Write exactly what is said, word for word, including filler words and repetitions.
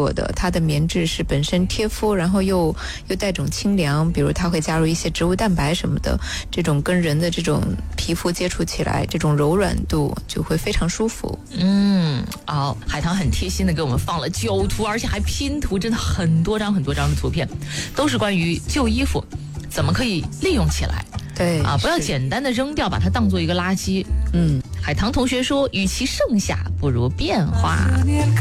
过的，它的棉质是本身贴肤，然后又又带种清凉，比如它会加入一些植物蛋白什么的，这种跟人的这种皮肤接触起来，这种柔软度就会非常舒服。 嗯，哦，海棠很贴心的给我们放了九图，而且还拼图，真的很多张很多张的图片，都是关于旧衣服怎么可以利用起来。 对啊，不要简单的扔掉，把它当做一个垃圾。 嗯， 海棠同学说，与其剩下，不如变化。